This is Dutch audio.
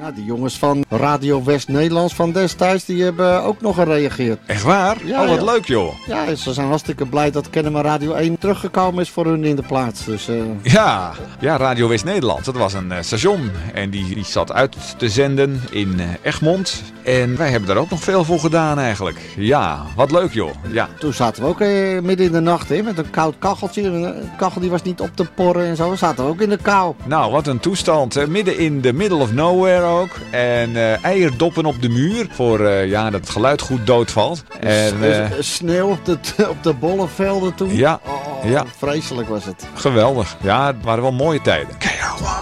Nou, die jongens van Radio West-Nederlands van destijds, die hebben ook nog gereageerd. Echt waar? Ja, oh, wat ja. leuk joh. Ja, ze zijn hartstikke blij dat Kennemer Radio 1 teruggekomen is voor hun in de plaats. Dus, Ja, Radio West-Nederland. Dat was een station en die zat uit te zenden in Egmond. En wij hebben daar ook nog veel voor gedaan eigenlijk. Ja, wat leuk joh. Ja. Toen zaten we ook midden in de nacht met een koud kacheltje. Een kachel die was niet op te porren en zo. We zaten ook in de kou. Nou, wat een toestand. Midden in the middle of nowhere ook. En eierdoppen op de muur voor dat het geluid goed doodvalt. En, sneeuw op de bollenvelden toen. Ja, Oh, ja. Vreselijk was het. Geweldig. Ja, het waren wel mooie tijden. KRO